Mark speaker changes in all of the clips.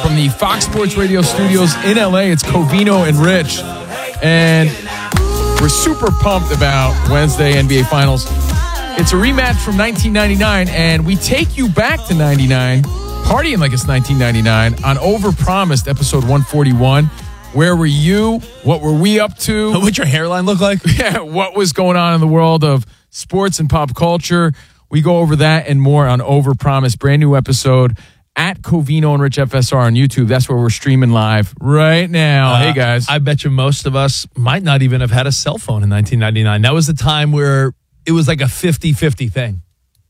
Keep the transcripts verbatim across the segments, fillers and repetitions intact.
Speaker 1: from the Fox Sports Radio studios in L A. It's Covino and Rich. And we're super pumped about Wednesday N B A Finals. It's a rematch from nineteen ninety-nine, and we take you back to ninety-nine, partying like it's nineteen ninety-nine, on Overpromised, episode one forty-one. Where were you? What were we up to?
Speaker 2: What'd your hairline look like?
Speaker 1: Yeah, what was going on in the world of sports and pop culture? We go over that and more on Overpromised. Brand new episode at Covino and Rich F S R on YouTube. That's where we're streaming live right now. Uh, hey, guys.
Speaker 2: I bet you most of us might not even have had a cell phone in nineteen ninety-nine. That was the time where it was like a fifty-fifty thing.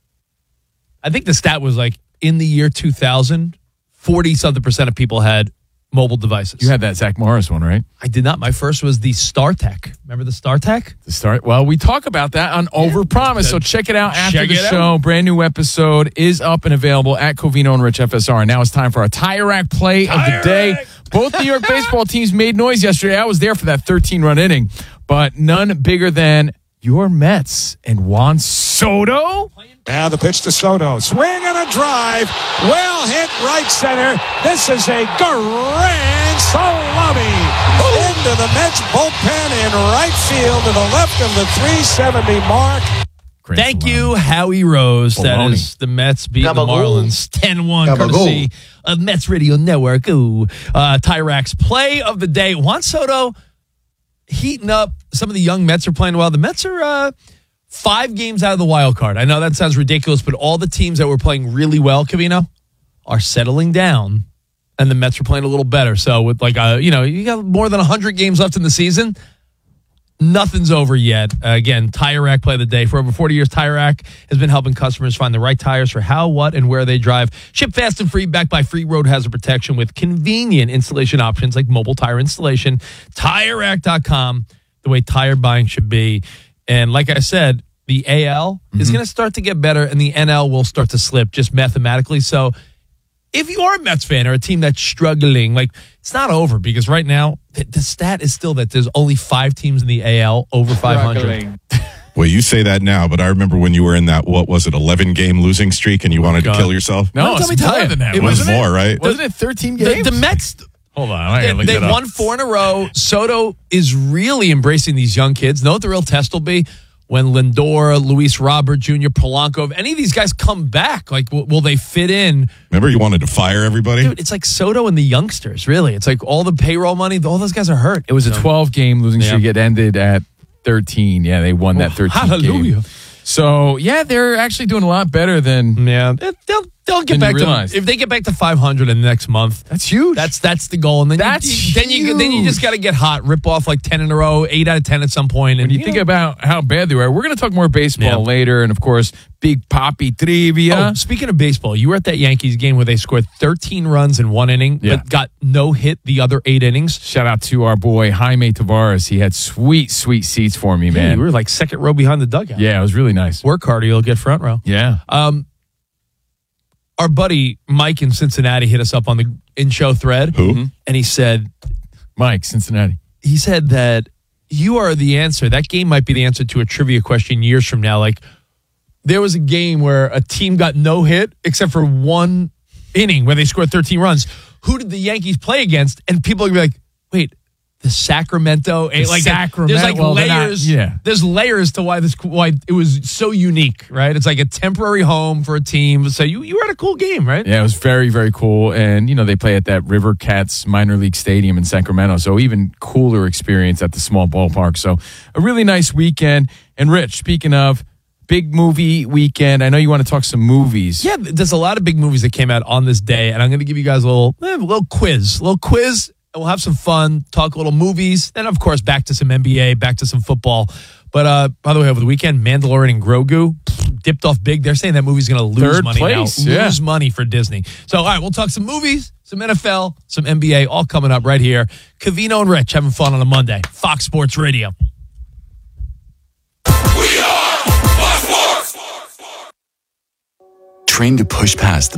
Speaker 2: I think the stat was like in the year two thousand, forty-something percent of people had mobile devices.
Speaker 1: You had that Zach Morris one, right?
Speaker 2: I did not. My first was the StarTech. Remember the StarTech?
Speaker 1: The start. Well, we talk about that on yeah. Overpromised, so check it out after
Speaker 2: check
Speaker 1: the show.
Speaker 2: Out.
Speaker 1: Brand new episode is up and available at Covino and Rich F S R. And now it's time for our Tire Rack play
Speaker 2: Tire
Speaker 1: of the day.
Speaker 2: Rack.
Speaker 1: Both New York baseball teams made noise yesterday. I was there for that thirteen-run inning, but none bigger than your Mets and Juan Soto.
Speaker 3: Now the pitch to Soto. Swing and a drive. Well hit right center. This is a grand salami into the Mets bullpen in right field to the left of the three seventy mark.
Speaker 1: Great
Speaker 2: Thank
Speaker 1: salami.
Speaker 2: you, Howie Rose.
Speaker 1: Baloney.
Speaker 2: That is the Mets beat
Speaker 4: Gabagool.
Speaker 2: the Marlins ten one, courtesy of Mets Radio Network. Ooh. Uh, Tyrack's play of the day. Juan Soto heating up. Some of the young Mets are playing well. The Mets are uh, five games out of the wild card. I know that sounds ridiculous, but all the teams that were playing really well, Covino, are settling down, and the Mets are playing a little better. So with like a, you know, you got more than one hundred games left in the season. Nothing's over yet. Uh, again, Tire Rack play of the day. For over forty years, Tire Rack has been helping customers find the right tires for how, what, and where they drive. Ship fast and free, backed by free road hazard protection with convenient installation options like mobile tire installation. Tire Rack dot com, the way tire buying should be. And like I said, the A L mm-hmm. is going to start to get better, and the N L will start to slip just mathematically. So if you are a Mets fan or a team that's struggling, like, it's not over, because right now the, the stat is still that there's only five teams in the A L over five hundred.
Speaker 5: Well, you say that now, but I remember when you were in that, what was it, eleven-game losing streak, and you wanted
Speaker 2: God.
Speaker 5: to kill yourself?
Speaker 1: No,
Speaker 2: Let me
Speaker 1: it's
Speaker 2: tell
Speaker 1: more
Speaker 2: you,
Speaker 1: than that.
Speaker 5: It was
Speaker 1: wasn't
Speaker 5: more, right?
Speaker 1: Wasn't it thirteen
Speaker 2: The,
Speaker 1: games?
Speaker 2: the Mets,
Speaker 1: Hold on. I
Speaker 2: they,
Speaker 1: gotta look
Speaker 2: they
Speaker 1: that up.
Speaker 2: won four in a row. Soto is really embracing these young kids. Know what the real test will be? When Lindor, Luis Robert Junior, Polanco, if any of these guys come back, like, will, will they fit in?
Speaker 5: Remember you wanted to fire everybody?
Speaker 2: Dude, it's like Soto and the youngsters, really. It's like all the payroll money, all those guys are hurt.
Speaker 1: It was a twelve-game losing
Speaker 2: Yeah.
Speaker 1: streak. It ended at thirteen. Yeah, they won that thirteen
Speaker 2: hallelujah.
Speaker 1: game. So, yeah, they're actually doing a lot better than...
Speaker 2: Yeah, they'll they'll get
Speaker 1: Didn't
Speaker 2: back to
Speaker 1: realize.
Speaker 2: if they get back to five hundred in the next month.
Speaker 1: That's huge.
Speaker 2: That's that's the goal, and then
Speaker 1: That's
Speaker 2: you, then you then you just
Speaker 1: huge.
Speaker 2: got to get hot, rip off like ten in a row, eight out of ten at some point. And
Speaker 1: When you think about how bad they were, we're going to talk more baseball
Speaker 2: Yeah.
Speaker 1: later, and of course, Big Poppy Trivia.
Speaker 2: Oh, speaking of baseball, you were at that Yankees game where they scored thirteen runs in one inning,
Speaker 1: Yeah.
Speaker 2: but got no hit the other eight innings.
Speaker 1: Shout out to our boy Jaime Tavares. He had sweet, sweet seats for me,
Speaker 2: Yeah,
Speaker 1: man.
Speaker 2: you were like second row behind the dugout.
Speaker 1: Yeah, it was really nice.
Speaker 2: Work harder, you'll get front row.
Speaker 1: Yeah.
Speaker 2: Um, our buddy Mike in Cincinnati hit us up on the in-show thread.
Speaker 5: Who?
Speaker 2: And he said,
Speaker 1: Mike, Cincinnati.
Speaker 2: he said that you are the answer. That game might be the answer to a trivia question years from now. Like, there was a game where a team got no hit except for one inning where they scored thirteen runs. Who did the Yankees play against? And people would be like, wait, the Sacramento,
Speaker 1: The
Speaker 2: like
Speaker 1: Sacramento,
Speaker 2: there's like
Speaker 1: well, they're not-
Speaker 2: layers.
Speaker 1: yeah.
Speaker 2: There's layers to why this why it was so unique, right? It's like a temporary home for a team. So you you were at a cool game, right?
Speaker 1: Yeah, it was very, very cool. And, you know, they play at that River Cats minor league stadium in Sacramento. So even cooler experience at the small ballpark. So a really nice weekend. And Rich, speaking of big movie weekend, I know you want to talk some movies.
Speaker 2: Yeah, there's a lot of big movies that came out on this day, and I'm going to give you guys a little, eh, a little quiz, a little quiz, and we'll have some fun, talk a little movies, then of course back to some N B A, back to some football. But uh, by the way, over the weekend, Mandalorian and Grogu pff, dipped off big. They're saying that movie's going to lose
Speaker 1: Third
Speaker 2: money
Speaker 1: place,
Speaker 2: now,
Speaker 1: yeah.
Speaker 2: lose money for Disney. So all right, we'll talk some movies, some N F L, some N B A, all coming up right here. Covino and Rich having fun on a Monday. Fox Sports Radio.
Speaker 6: Trained to push past the